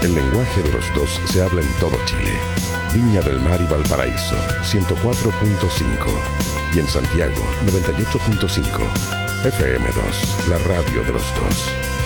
El lenguaje de los dos se habla en todo Chile. Viña del Mar y Valparaíso, 104.5. Y en Santiago, 98.5. FM2, la radio de los dos.